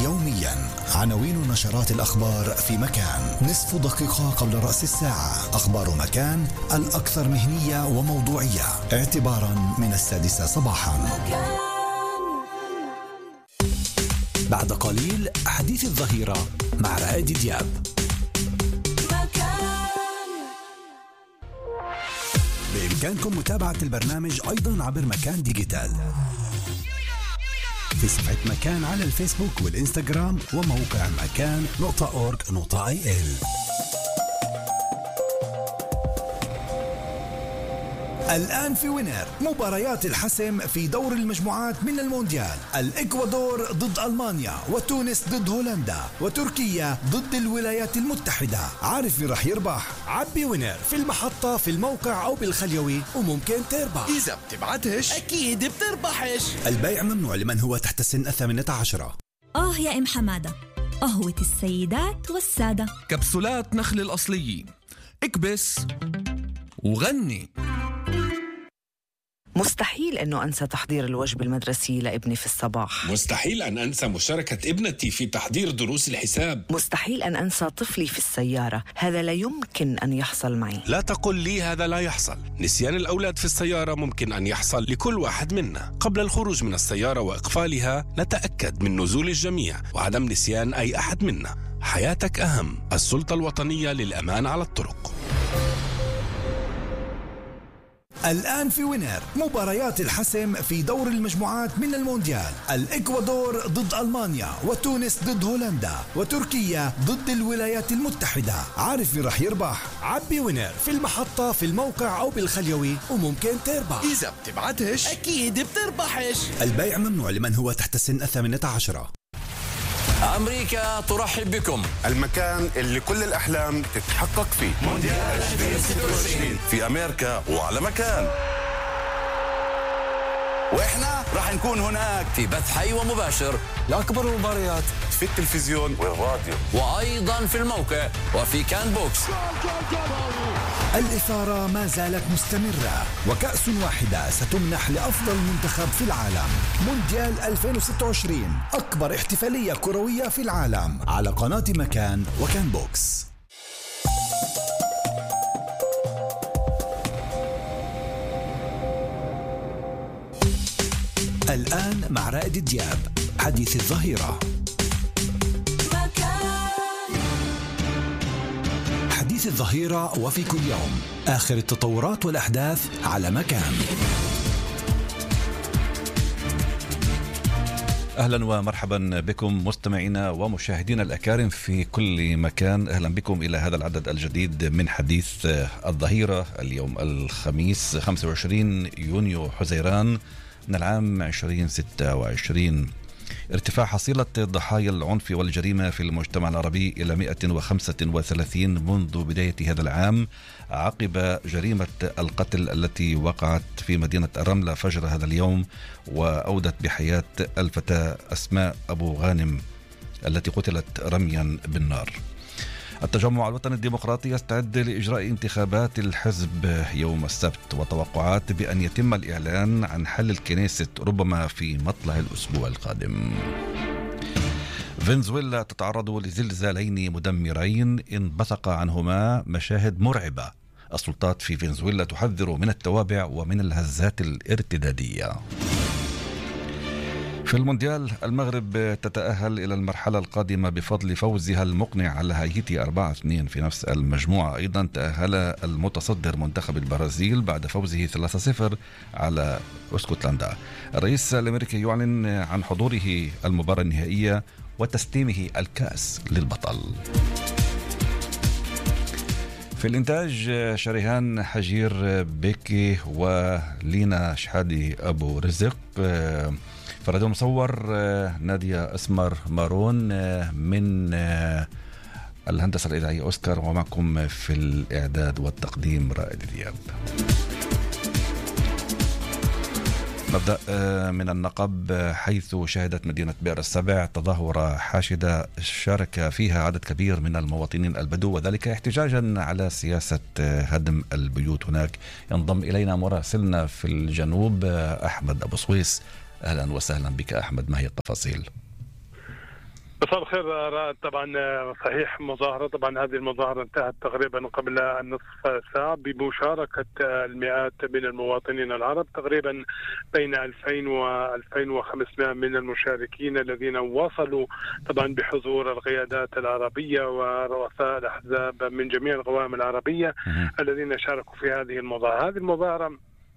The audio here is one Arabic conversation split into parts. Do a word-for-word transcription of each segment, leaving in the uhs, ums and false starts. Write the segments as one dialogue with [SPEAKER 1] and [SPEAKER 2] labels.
[SPEAKER 1] يوميا عناوين نشرات الأخبار في مكان، نصف دقيقة قبل رأس الساعة أخبار مكان الأكثر مهنية وموضوعية اعتبارا من السادسة صباحا. بعد قليل حديث الظهيرة مع رائد دياب. بإمكانكم متابعة البرنامج أيضا عبر مكان ديجيتال في صفحة مكان على الفيسبوك والإنستغرام وموقع مكان نقطة أورج نقطة آي إل. الآن في وينر مباريات الحسم في دور المجموعات من المونديال، الإكوادور ضد ألمانيا، وتونس ضد هولندا، وتركيا ضد الولايات المتحدة. عارف مين رح يربح؟ عبي وينر في المحطة في الموقع أو بالخليوي وممكن تربح.
[SPEAKER 2] إذا بتبعتش أكيد بتربحش.
[SPEAKER 1] البيع ممنوع لمن هو تحت السن الثامنة عشرة.
[SPEAKER 3] آه يا إم حمادة، قهوة السيدات والسادة،
[SPEAKER 2] كبسولات نخل الأصلية، اكبس وغني.
[SPEAKER 4] مستحيل أنه أنسى تحضير الوجبة المدرسية لابني في الصباح.
[SPEAKER 5] مستحيل أن أنسى مشاركة ابنتي في تحضير دروس الحساب.
[SPEAKER 4] مستحيل أن أنسى طفلي في السيارة، هذا لا يمكن أن يحصل معي.
[SPEAKER 5] لا تقل لي هذا لا يحصل. نسيان الأولاد في السيارة ممكن أن يحصل لكل واحد منا. قبل الخروج من السيارة وإقفالها نتأكد من نزول الجميع وعدم نسيان أي أحد منا. حياتك أهم. السلطة الوطنية للأمان على الطرق.
[SPEAKER 1] الآن في وينر مباريات الحسم في دور المجموعات من المونديال، الإكوادور ضد ألمانيا، وتونس ضد هولندا، وتركيا ضد الولايات المتحدة. عارف مين رح يربح؟ عبي وينر في المحطة في الموقع أو بالخليوي وممكن تربح.
[SPEAKER 2] إذا بتبعتش أكيد بتربحش.
[SPEAKER 1] البيع ممنوع لمن هو تحت السن الثامنة عشرة.
[SPEAKER 6] أمريكا ترحب بكم،
[SPEAKER 7] المكان اللي كل الأحلام تتحقق فيه.
[SPEAKER 6] مونديال ألفين وستة وعشرين
[SPEAKER 7] في أمريكا وعلى مكان، وإحنا رح نكون هناك
[SPEAKER 6] في بث حي ومباشر لأكبر المباريات
[SPEAKER 7] في التلفزيون والراديو،
[SPEAKER 6] وأيضا في الموقع وفي كان بوكس.
[SPEAKER 1] الإثارة ما زالت مستمرة، وكأس واحدة ستمنح لأفضل منتخب في العالم. مونديال ألفين وستة وعشرين أكبر احتفالية كروية في العالم على قناة مكان وكان بوكس. الآن مع رائد دياب حديث الظهيرة. حديث الظهيرة وفي كل يوم آخر التطورات والأحداث على مكان.
[SPEAKER 8] أهلا ومرحبا بكم مستمعينا ومشاهدينا الأكارم في كل مكان. أهلا بكم إلى هذا العدد الجديد من حديث الظهيرة. اليوم الخميس خمسة وعشرين يونيو حزيران من العام عشرين ستة وعشرين. ارتفاع حصيلة ضحايا العنف والجريمة في المجتمع العربي إلى مئة وخمسة وثلاثين منذ بداية هذا العام عقب جريمة القتل التي وقعت في مدينة الرملة فجر هذا اليوم وأودت بحياة الفتاة أسماء أبو غانم التي قتلت رميا بالنار. التجمع الوطني الديمقراطي يستعد لإجراء انتخابات الحزب يوم السبت، وتوقعات بأن يتم الإعلان عن حل الكنيست ربما في مطلع الأسبوع القادم. فنزويلا تتعرض لزلزالين مدمرين انبثق عنهما مشاهد مرعبة. السلطات في فنزويلا تحذر من التوابع ومن الهزات الارتدادية. في المونديال المغرب تتأهل إلى المرحلة القادمة بفضل فوزها المقنع على هايتي أربعة اثنين في نفس المجموعة. أيضا تأهل المتصدر منتخب البرازيل بعد فوزه ثلاثة صفر على اسكتلندا. الرئيس الأمريكي يعلن عن حضوره المباراة النهائية وتسليمه الكأس للبطل. في الإنتاج شريهان حجير بيكي ولينا شحادي أبو رزق. في الراديو المصور نادية أسمر مارون. من الهندسة الإذاعية أوسكار، ومعكم في الإعداد والتقديم رائد دياب. نبدأ من النقب، حيث شهدت مدينة بئر السبع تظاهرة حاشدة شارك فيها عدد كبير من المواطنين البدو، وذلك احتجاجا على سياسة هدم البيوت هناك. ينضم إلينا مراسلنا في
[SPEAKER 9] مساء الخير رائد. طبعا صحيح مظاهرة، طبعا هذه المظاهرة انتهت تقريبا قبل نصف ساعة بمشاركة المئات من المواطنين العرب، تقريبا بين ألفين و ألفين وخمسمائة من المشاركين الذين وصلوا طبعا بحضور القيادات العربية ورؤساء الأحزاب من جميع القوائم العربية الذين شاركوا في هذه المظاهرة. هذه المظاهرة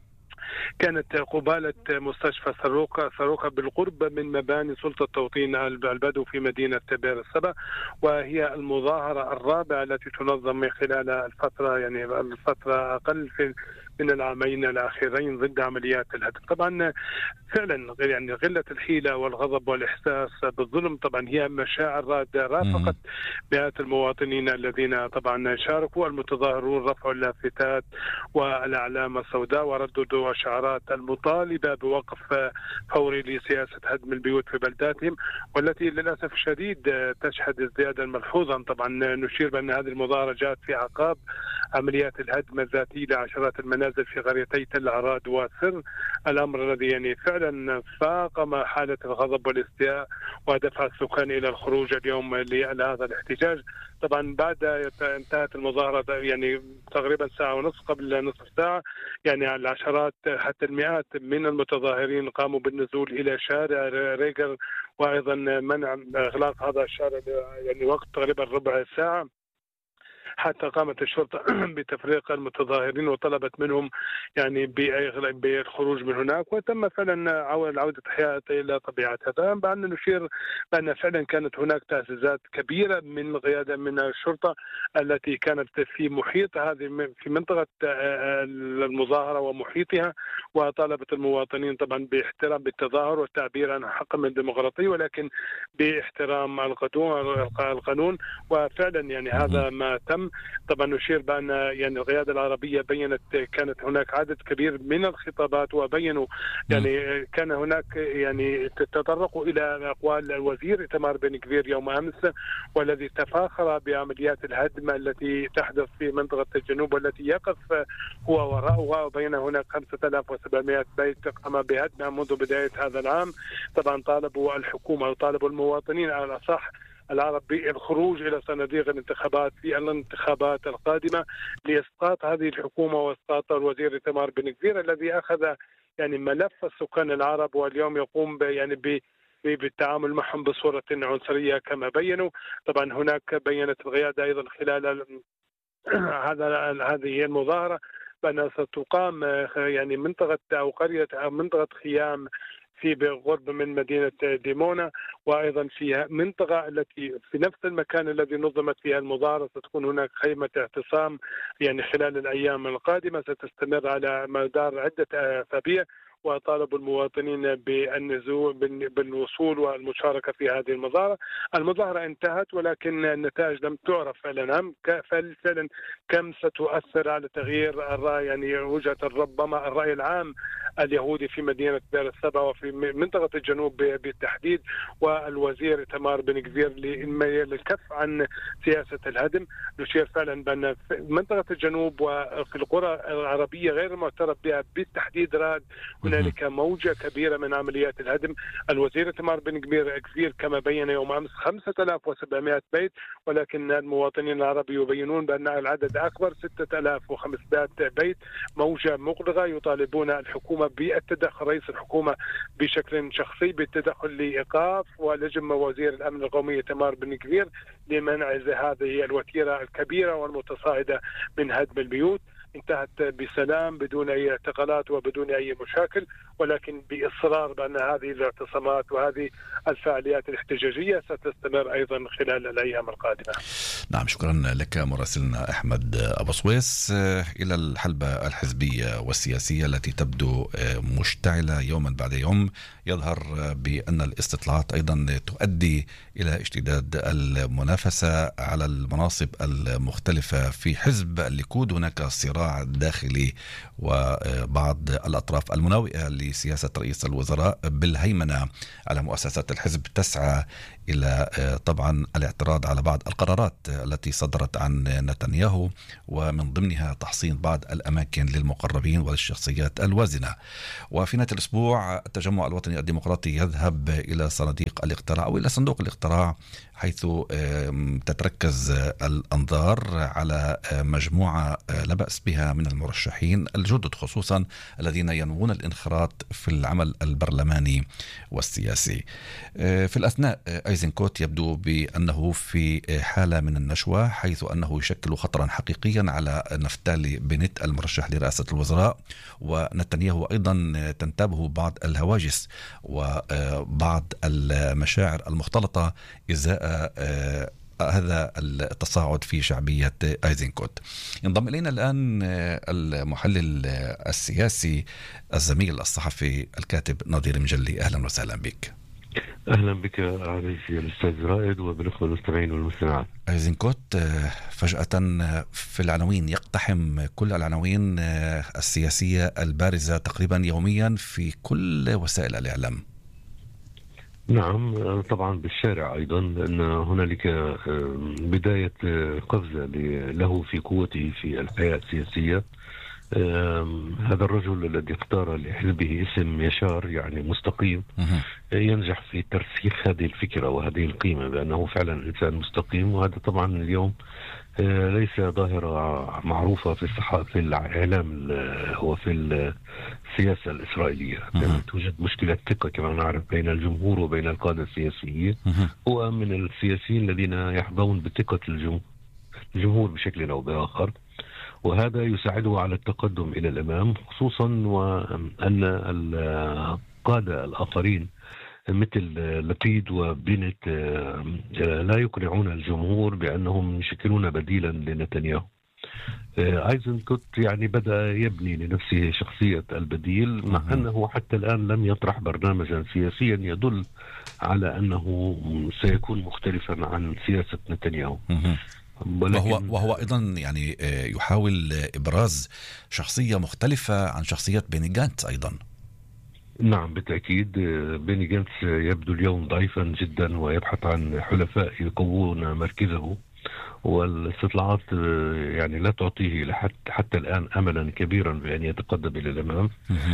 [SPEAKER 9] كانت قبالة مستشفى سروقة سروقة بالقرب من مباني سلطة توطين البدو في مدينة بئر السبع، وهي المظاهرة الرابعة التي تنظم من خلال الفترة يعني الفترة أقل في من العامين الأخيرين ضد عمليات الهدم. طبعا فعلا يعني غلة الحيلة والغضب والإحساس بالظلم طبعا هي مشاعر رافقت مئات المواطنين الذين طبعا شاركوا. المتظاهرون رفعوا اللافتات والأعلام السوداء ورددوا شعارات المطالبة بوقف فوري لسياسة هدم البيوت في بلداتهم، والتي للأسف الشديد تشهد ازديادا ملحوظا. طبعا نشير بأن هذه المظاهرة جاءت في عقاب عمليات الهدم الذاتية لعشرات المنازل في قريتي تل عراد وسر، الأمر الذي يعني فعلا فاقم حالة الغضب والاستياء ودفع السكان إلى الخروج اليوم لهذا الاحتجاج. طبعا بعد انتهت المظاهرة يعني تقريبا ساعة ونصف قبل نصف ساعة، يعني العشرات حتى المئات من المتظاهرين قاموا بالنزول إلى شارع ريغر، وأيضا منع إغلاق هذا الشارع يعني وقت تقريبا ربع ساعة، حتى قامت الشرطة بتفريق المتظاهرين وطلبت منهم يعني بالخروج من هناك، وتم فعلا عودة حياتها إلى طبيعتها. بعدنا نشير بأن فعلا كانت هناك تهزيزات كبيرة من القيادة من الشرطة التي كانت في محيط هذه في منطقة المظاهرة ومحيطها، وطالبت المواطنين طبعا باحترام بالتظاهر والتعبير عن حقهم الديمقراطي، ولكن باحترام القانون. وفعلا يعني هذا ما تم. طبعا نشير بأن يعني القيادة العربية بينت كانت هناك عدد كبير من الخطابات، وبينوا يعني كان هناك يعني تطرقوا إلى أقوال الوزير إيتمار بن غفير يوم أمس، والذي تفاخر بعمليات الهدم التي تحدث في منطقة الجنوب والتي يقف هو وراءها، وبين هناك خمسة آلاف وسبعمائة بيت قام بهدمها منذ بداية هذا العام. طبعا طالبوا الحكومة وطالبوا المواطنين على الأصح العرب بالخروج إلى صناديق الانتخابات في الانتخابات القادمة لإسقاط هذه الحكومة وإسقاط الوزير إيتمار بن غفير الذي أخذ يعني ملف السكان العرب، واليوم يقوم يعني ب بالتعامل معهم بصورة عنصرية كما بينوا. طبعا هناك بينت القيادة أيضا خلال هذا هذه المظاهرة بأن ستقام يعني منطقة أو قرية أو منطقة خيام في بقرب من مدينة ديمونا، وأيضا في منطقة التي في نفس المكان الذي نظمت فيها المظاهرة ستكون هناك خيمة اعتصام يعني خلال الأيام القادمة ستستمر على مدار عدة أسابيع. وطالب المواطنين بالنزول بالوصول والمشاركة في هذه المظاهرة. المظاهرة انتهت ولكن النتائج لم تعرف فعلا فعلا كم ستؤثر على تغيير الرأي يعني وجهة ربما الرأي العام اليهودي في مدينة بئر السبع وفي منطقة الجنوب بالتحديد، والوزير إيتمار بن غفير للكف عن سياسة الهدم. نشير فعلا بأن منطقة الجنوب وفي القرى العربية غير المعترف بها بالتحديد راد هنالك موجة كبيرة من عمليات الهدم. الوزير إيتمار بن غفير كما بين يوم أمس خمسة آلاف وسبعمائة بيت، ولكن المواطنين العرب يبينون بأن العدد أكبر ستة آلاف وخمسمائة بيت. موجة مقلقة يطالبون الحكومة بالتدخل، رئيس الحكومة بشكل شخصي بالتدخل لإيقاف ولجم وزير الأمن القومي إيتمار بن غفير لمنع هذه الوتيرة الكبيرة والمتصاعدة من هدم البيوت. انتهت بسلام بدون أي اعتقالات وبدون أي مشاكل، ولكن بإصرار بأن هذه الاعتصامات وهذه الفعاليات الاحتجاجية ستستمر أيضا خلال الأيام القادمة.
[SPEAKER 8] نعم، شكرا لك مراسلنا أحمد أبو سويس. إلى الحلبة الحزبية والسياسية التي تبدو مشتعلة يوما بعد يوم، يظهر بأن الاستطلاعات أيضا تؤدي إلى اشتداد المنافسة على المناصب المختلفة في حزب الليكود. هناك صراع الصراع الداخلي وبعض الأطراف المناوئة لسياسة رئيس الوزراء بالهيمنة على مؤسسات الحزب تسعى إلى طبعا الاعتراض على بعض القرارات التي صدرت عن نتنياهو، ومن ضمنها تحصين بعض الأماكن للمقربين وللشخصيات الوازنة. وفي نهاية الأسبوع التجمع الوطني الديمقراطي يذهب إلى صناديق الاقتراع أو إلى صندوق الاقتراع، حيث تتركز الأنظار على مجموعة لا بأس بها من المرشحين الجدد، خصوصا الذين ينوون الانخراط في العمل البرلماني والسياسي. في الأثناء أيزنكوت يبدو بأنه في حالة من النشوة، حيث أنه يشكل خطرا حقيقيا على نفتالي بنت المرشح لرئاسة الوزراء، ونتنياهو أيضا تنتابه بعض الهواجس وبعض المشاعر المختلطة إزاء هذا التصاعد في شعبية أيزنكوت. ينضم إلينا الآن المحلل السياسي الزميل الصحفي الكاتب نظير مجلي. أهلا وسهلا بك.
[SPEAKER 10] أهلا بك عزيزي الأستاذ رائد وبالأخوة المستمعين والمستمعات.
[SPEAKER 8] أيزنكوت فجأة في العناوين، يقتحم كل العناوين السياسية البارزة تقريبا يوميا في كل وسائل الإعلام.
[SPEAKER 10] نعم طبعا بالشارع أيضا، أن هنالك بداية قفزة له في قوته في الحياة السياسية. هذا الرجل الذي اختار لحزبه اسم يشار يعني مستقيم ينجح في ترسيخ هذه الفكرة وهذه القيمة بأنه فعلا إنسان مستقيم، وهذا طبعا اليوم ليس ظاهرة معروفة في الصحافة في الإعلام وفي السياسة الإسرائيلية. يعني توجد مشكلة ثقة كما نعرف بين الجمهور وبين القادة السياسيين. هو من السياسيين الذين يحظون بثقة الجمهور بشكل أو بآخر، وهذا يساعده على التقدم إلى الأمام، خصوصا وأن القادة الآخرين مثل لبيد وبنت لا يقنعون الجمهور بأنهم يشكلون بديلا لنتنياهو. أيزنكوت يعني بدأ يبني لنفسه شخصية البديل، مع أنه حتى الآن لم يطرح برنامجا سياسيا يدل على أنه سيكون مختلفا عن سياسة نتنياهو.
[SPEAKER 8] وهو, وهو أيضا يعني يحاول إبراز شخصية مختلفة عن شخصية بيني جانتس أيضا.
[SPEAKER 10] نعم بالتأكيد، بيني جانتس يبدو اليوم ضعيفا جدا ويبحث عن حلفاء يقوون مركزه، والاستطلاعات يعني لا تعطيه حتى الآن أملا كبيرا بأن يتقدم إلى الأمام.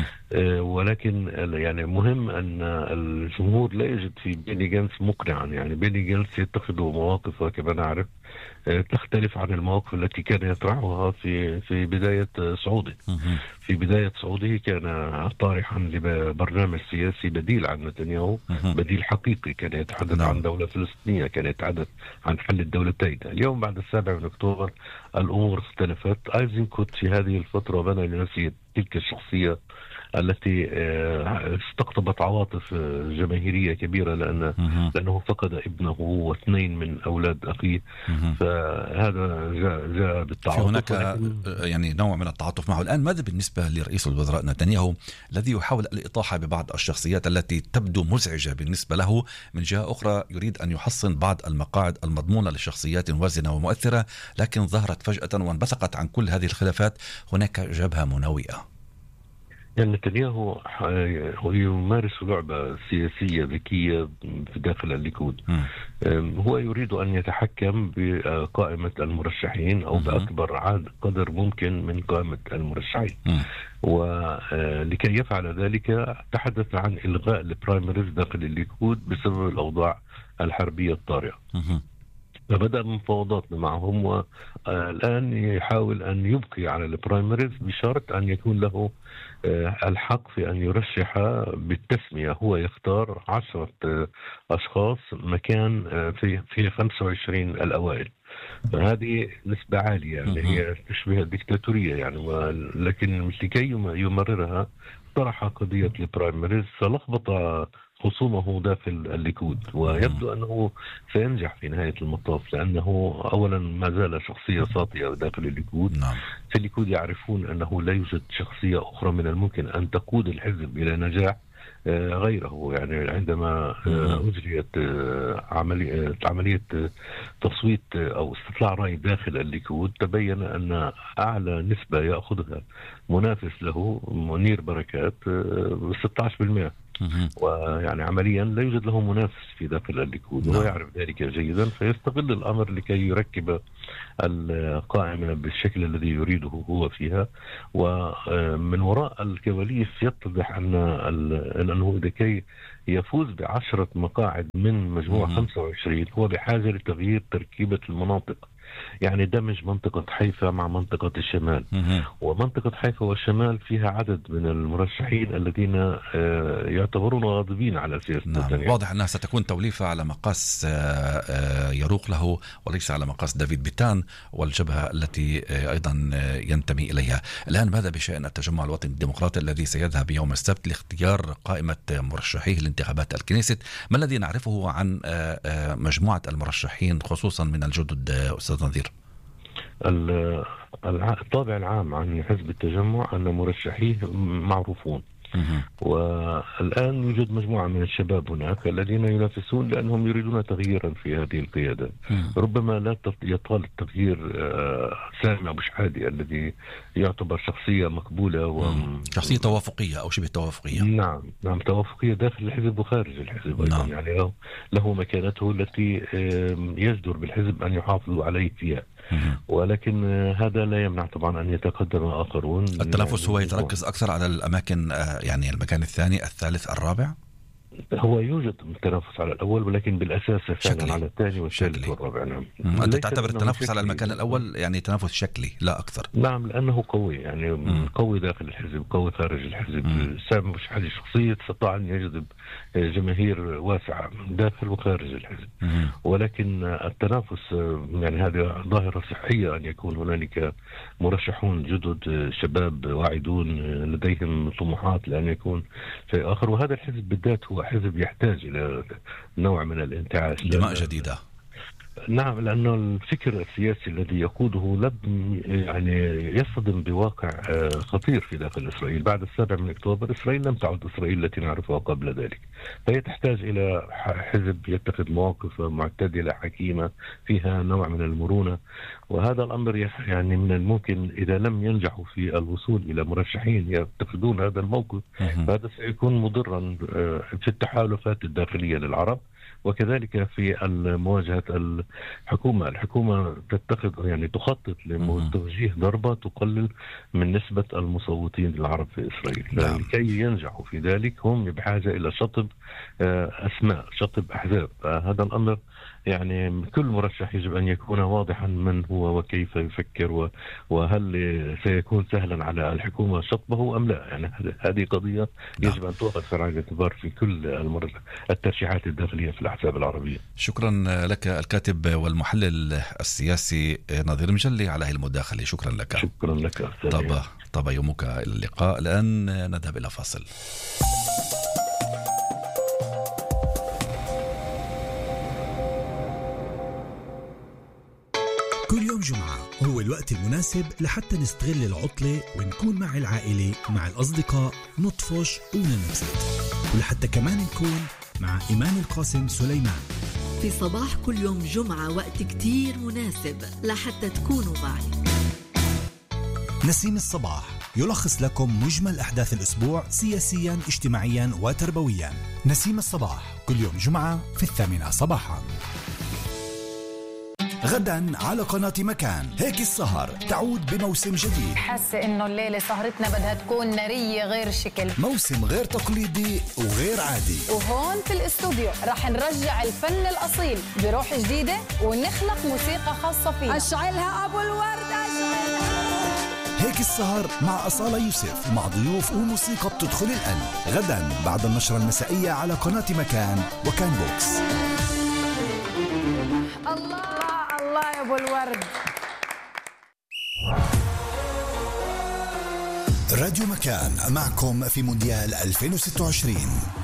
[SPEAKER 10] ولكن يعني مهم أن الجمهور لا يجد في بيني جانتس مقنعا. يعني بيني جانتس يتخذ مواقف كما نعرف تختلف عن المواقف التي كان يطرحها في في بداية صعوده. في بداية صعوده كان طارحا لبرنامج سياسي بديل عن نتنياهو، بديل حقيقي، كان يتحدث نعم. عن دولة فلسطينية، كان يتحدث عن حل الدولتين. اليوم بعد السابع من أكتوبر الأمور اختلفت. أيزنكوت في هذه الفترة بنى لنفسه تلك الشخصية التي استقطبت عواطف جماهيرية كبيرة، لأن لأنه فقد ابنه واثنين من أولاد أخيه، فهذا جاء, جاء بالتعاطف.
[SPEAKER 8] هناك يعني نوع من التعاطف معه. الآن ماذا بالنسبة لرئيس الوزراء نتنياهو الذي يحاول الإطاحة ببعض الشخصيات التي تبدو مزعجة بالنسبة له، من جهة أخرى يريد أن يحصن بعض المقاعد المضمونة لشخصيات وازنة ومؤثرة، لكن ظهرت فجأة وانبثقت عن كل هذه الخلافات هناك جبهة مناوئة؟
[SPEAKER 10] يعني نتنياهو يمارس لعبة سياسية ذكية في داخل الليكود. هو يريد أن يتحكم بقائمة المرشحين أو بأكبر عدد قدر ممكن من قائمة المرشحين، ولكي يفعل ذلك تحدث عن إلغاء البرايمريز داخل الليكود بسبب الأوضاع الحربية الطارئة. فبدأ مفاوضات معهم، والآن يحاول أن يبقي على البرايمريز بشرط أن يكون له الحق في أن يرشح بالتسمية. هو يختار عشرة أشخاص مكان في في خمسة وعشرين الأوائل. فهذه نسبة عالية، يعني هي تشبه الدكتاتورية يعني، ولكن لكي يمررها طرح قضية البرايمريز فلخبط خصومه داخل الليكود، ويبدو أنه سينجح في نهاية المطاف، لأنه أولا ما زال شخصية ساطعة داخل الليكود.
[SPEAKER 8] نعم.
[SPEAKER 10] في الليكود يعرفون أنه لا يوجد شخصية أخرى من الممكن أن تقود الحزب إلى نجاح غيره. يعني عندما أجريت عملية عملية تصويت أو استطلاع رأي داخل الليكود تبين أن أعلى نسبة يأخذها منافس له منير بركات ستة عشر بالمئة، ويعني عمليا لا يوجد له منافس في داخل الليكود وهو يعرف ذلك جيدا، فيستغل الأمر لكي يركب القائمة بالشكل الذي يريده هو فيها. ومن وراء الكواليس يتضح أن أنه لكي يفوز بعشرة مقاعد من مجموع خمسة وعشرين هو بحاجة لتغيير تركيبة المناطق، يعني دمج منطقة حيفا مع منطقة الشمال. ومنطقة حيفا والشمال فيها عدد من المرشحين الذين يعتبرون غاضبين على سياسة
[SPEAKER 8] نعم. واضح أنها ستكون توليفة على مقاس يروق له وليس على مقاس دافيد بيتان والجبهة التي أيضا ينتمي إليها. الآن ماذا بشأن التجمع الوطني الديمقراطي الذي سيذهب يوم السبت لاختيار قائمة مرشحيه لانتخابات الكنيست؟ ما الذي نعرفه عن مجموعة المرشحين خصوصا من الجدد أستاذ نظير؟
[SPEAKER 10] الطابع العام عن حزب التجمع أن مرشحيه معروفون، والآن يوجد مجموعة من الشباب هناك الذين ينافسون لأنهم يريدون تغييرا في هذه القيادة. ربما لا يطال التغيير سامي أبو شحادي الذي يعتبر شخصية مقبولة و...
[SPEAKER 8] شخصية توافقية أو شبه توافقية.
[SPEAKER 10] نعم نعم توافقية داخل الحزب وخارج الحزب. نعم. يعني له, له مكانته التي يجدر بالحزب أن يحافظوا عليه فيها، ولكن هذا لا يمنع طبعا أن يتقدم آخرون.
[SPEAKER 8] التنافس هو يتركز أكثر على الأماكن، يعني المكان الثاني الثالث الرابع.
[SPEAKER 10] هو يوجد تنافس على الأول ولكن بالأساس فعلا على الثاني والثالث والرابع. نعم.
[SPEAKER 8] أنت تعتبر التنافس على المكان الأول يعني تنافس شكلي لا أكثر؟
[SPEAKER 10] نعم لأنه قوي، يعني مم. قوي داخل الحزب قوي خارج الحزب. سامي أبو شحادي شخصية استطاع أن يجذب جماهير واسعة داخل وخارج الحزب. مم. ولكن التنافس يعني هذه ظاهرة صحية أن يكون هنالك مرشحون جدد شباب واعدون لديهم طموحات لأن يكون شيء آخر، وهذا الحزب بالذات هو حزب يحتاج إلى نوع من الانتعاش،
[SPEAKER 8] دماء جديدة.
[SPEAKER 10] نعم لأنه الفكر السياسي الذي يقوده لم يعني يصطدم بواقع خطير في داخل إسرائيل. بعد السابع من أكتوبر إسرائيل لم تعد إسرائيل التي نعرفها قبل ذلك، فهي تحتاج إلى حزب يتخذ مواقف معتدلة حكيمة فيها نوع من المرونة. وهذا الأمر يعني من الممكن إذا لم ينجحوا في الوصول إلى مرشحين يتخذون هذا الموقف فهذا سيكون مضرا في التحالفات الداخلية للعرب وكذلك في مواجهة الحكومة. الحكومة تتخذ يعني تخطط لتوجيه ضربة تقلل من نسبة المصوتين العرب في إسرائيل. لكي ينجحوا في ذلك هم بحاجة إلى شطب أسماء، شطب أحزاب. هذا الأمر يعني كل مرشح يجب أن يكون واضحا من هو وكيف يفكر وهل سيكون سهلا على الحكومة شطبه أم لا. يعني هذه قضية يجب أن تؤخذ في عين الاعتبار في كل الترشيحات الداخلية في الأحزاب العربية.
[SPEAKER 8] شكرا لك الكاتب والمحلل السياسي نظير مجلي على هذه المداخلة. شكرا لك.
[SPEAKER 10] شكرا لك.
[SPEAKER 8] طب طب يومك إلى اللقاء. الآن نذهب إلى فاصل.
[SPEAKER 1] كل يوم جمعة هو الوقت المناسب لحتى نستغل العطلة ونكون مع العائلة مع الأصدقاء نطفش وننبسط، ولحتى كمان نكون مع إيمان القاسم سليمان
[SPEAKER 11] في صباح كل يوم جمعة. وقت كتير مناسب لحتى تكونوا معي.
[SPEAKER 1] نسيم الصباح يلخص لكم مجمل أحداث الأسبوع سياسيا اجتماعيا وتربويا. نسيم الصباح كل يوم جمعة في الثامنة صباحا. غدا على قناة مكان هيك السهر تعود بموسم جديد.
[SPEAKER 12] حاسة انه الليلة سهرتنا بدها تكون نارية غير شكل،
[SPEAKER 1] موسم غير تقليدي وغير عادي.
[SPEAKER 12] وهون في الاستوديو رح نرجع الفن الأصيل بروح جديدة ونخلق موسيقى خاصة فيه. أشعلها أبو الورد أشعلها.
[SPEAKER 1] هيك السهر مع أصالة يوسف مع ضيوف وموسيقى بتدخل القلب. غدا بعد النشرة المسائية على قناة مكان وكان بوكس.
[SPEAKER 12] الله الله يا ابو الورد.
[SPEAKER 1] راديو مكان معكم في مونديال ألفين وستة وعشرين.